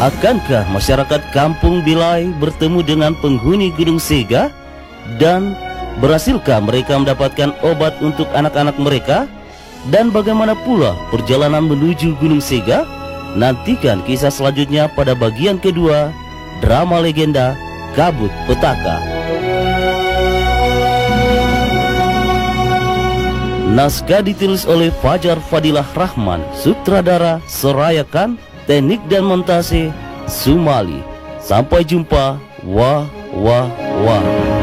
Akankah masyarakat Kampung Bilai bertemu dengan penghuni Gunung Sega? Dan berhasilkah mereka mendapatkan obat untuk anak-anak mereka? Dan bagaimana pula perjalanan menuju Gunung Sega? Nantikan kisah selanjutnya pada bagian kedua drama legenda Kabut Petaka. Naskah ditulis oleh Fajar Fadilah Rahman, sutradara Soraya Khan, teknik dan montase Sumali. Sampai jumpa. Wah.